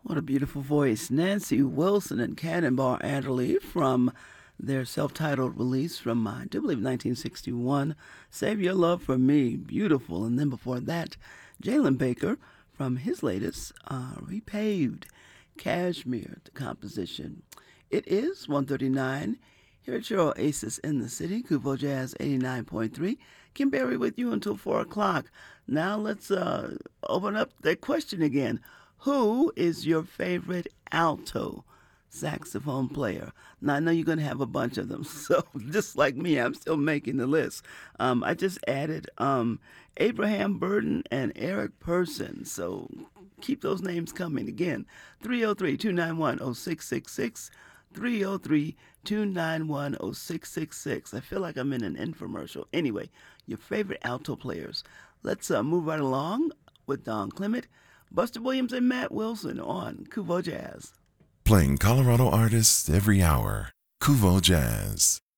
What a beautiful voice. Nancy Wilson and Cannonball Adderley from their self titled release from, I do believe, 1961, Save Your Love for Me. Beautiful. And then before that, Jalen Baker from his latest, Repaved, Cashmere, the composition. It is 1:39 here at your Oasis in the City, Kuvo Jazz 89.3. Kim Berry with you until 4 o'clock. Now let's open up that question again. Who is your favorite alto saxophone player? Now, I know you're going to have a bunch of them, so just like me, I'm still making the list. I just added Abraham Burton and Eric Person, so keep those names coming. Again, 303-291-0666, 303-291-0666. I feel like I'm in an infomercial. Anyway, your favorite alto players. Let's move right along with Don Clement, Buster Williams, and Matt Wilson on Kuvo Jazz. Playing Colorado artists every hour. Kuvo Jazz.